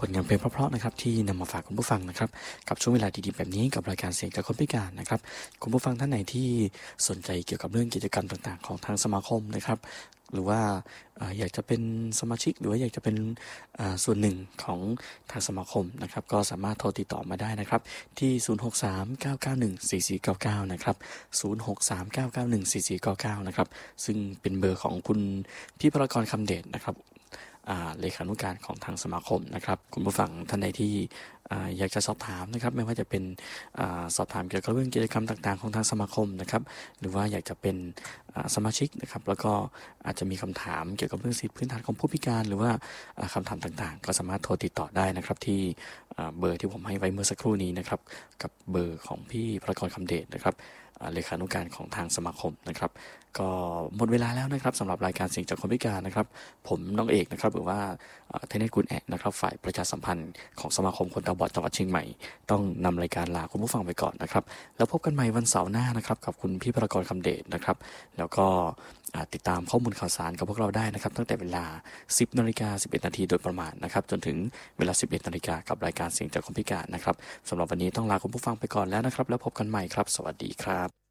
ผลงานเพลงเพราะๆนะครับที่นำมาฝากคุณผู้ฟังนะครับกับช่วงเวลาดีๆแบบนี้กับรายการเสียงจากคนพิการนะครับคุณผู้ฟังท่านไหนที่สนใจเกี่ยวกับเรื่องกิจกรรมต่างๆของทางสมาคมนะครับหรือว่าอยากจะเป็นสมาชิกหรือว่าอยากจะเป็นส่วนหนึ่งของทางสมาคมนะครับก็สามารถโทรติดต่อมาได้นะครับที่ 0639914499 นะครับ 0639914499 นะครับซึ่งเป็นเบอร์ของคุณพี่พรกรคำเดชนะครับเลขานุการของทางสมาคมนะครับคุณผู้ฟังท่านใดที่อยากจะสอบถามนะครับไม่ว่าจะเป็นสอบถามเกี่ยวกับเรื่องกิจกรรมต่างๆของทางสมาคมนะครับหรือว่าอยากจะเป็นสมาชิกนะครับแล้วก็อาจจะมีคำถามเกี่ยวกับเรื่องสิทธิพื้นฐานของผู้พิการหรือว่าคำถามต่างๆก็สามารถโทรติดต่อได้นะครับที่เบอร์ที่ผมให้ไว้เมื่อสักครู่นี้นะครับกับเบอร์ของพี่พรกรคำเดชนะครับเลขานุการของทางสมาคมนะครับก็หมดเวลาแล้วนะครับสำหรับรายการเสียงจากคนพิการนะครับผมน้องเอกนะครับหรือว่าเทนเนตกุลแอกนะครับฝ่ายประชาสัมพันธ์ของสมาคมคนตาบอดจังหวัดเชียงใหม่ต้องนำรายการลาคุณผู้ฟังไปก่อนนะครับแล้วพบกันใหม่วันเสาร์หน้านะครับกับคุณพี่พรกรคำเดชนะครับแล้วก็ติดตามข้อมูลข่าวสารกับพวกเราได้นะครับตั้งแต่เวลา 10:11 น.โดยประมาณนะครับจนถึงเวลา 11:00 น.กับรายการเสียงจากคนพิการนะครับสำหรับวันนี้ต้องลาคุณผู้ฟังไปก่อนแล้วนะครับแล้วพบกันใหม่ครับสวัสดีครับ